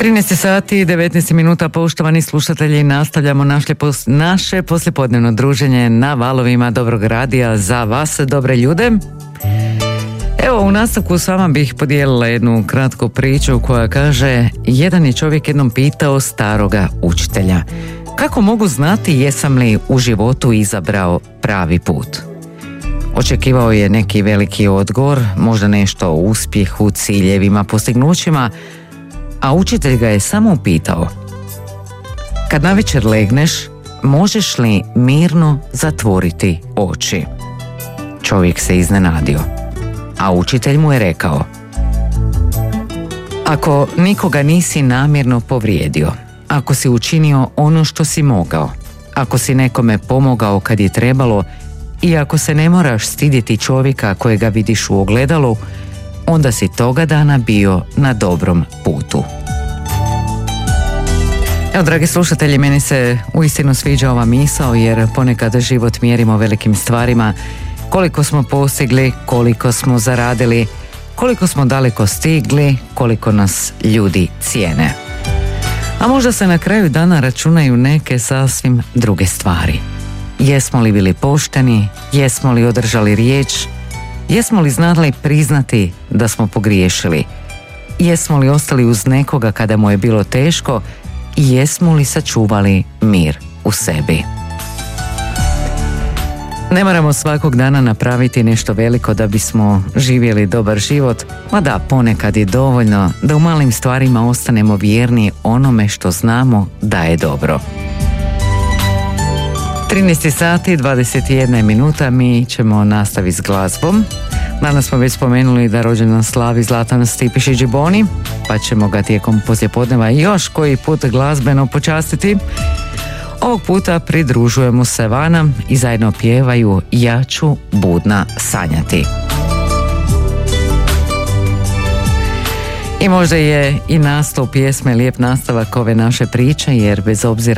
13 sati i 19 minuta, poštovani slušatelji, nastavljamo naše poslijepodnevno druženje na valovima Dobrog radija za vas, dobre ljude. Evo, u nastavku s vama bih podijelila jednu kratku priču koja kaže: jedan je čovjek jednom pitao staroga učitelja: kako mogu znati jesam li u životu izabrao pravi put? Očekivao je neki veliki odgovor, možda nešto o uspjehu, ciljevima, postignućima, a učitelj ga je samo upitao: kad navečer legneš, možeš li mirno zatvoriti oči? Čovjek se iznenadio, a učitelj mu je rekao: ako nikoga nisi namjerno povrijedio, ako si učinio ono što si mogao, ako si nekome pomogao kad je trebalo i ako se ne moraš stidjeti čovjeka kojega vidiš u ogledalu, onda si toga dana bio na dobrom putu. Evo, dragi slušatelji, meni se uistinu sviđa ova misao, jer ponekad život mjerimo velikim stvarima: koliko smo postigli, koliko smo zaradili, koliko smo daleko stigli, koliko nas ljudi cijene. A možda se na kraju dana računaju neke sasvim druge stvari. Jesmo li bili pošteni, jesmo li održali riječ, jesmo li znali priznati da smo pogriješili, jesmo li ostali uz nekoga kada mu je bilo teško i jesmo li sačuvali mir u sebi. Ne moramo svakog dana napraviti nešto veliko da bismo živjeli dobar život, mada ponekad je dovoljno da u malim stvarima ostanemo vjerni onome što znamo da je dobro. 13 sati, 21 minuta, mi ćemo nastaviti s glazbom. Danas smo već spomenuli da rođendan slavi Zlatan Stipišić Boni, pa ćemo ga tijekom poslijepodneva još koji put glazbeno počastiti. Ovog puta pridružujemo se vana i zajedno pjevaju Ja ću budna sanjati. I možda je i naslov pjesme lijep nastavak ove naše priče, jer bez obzira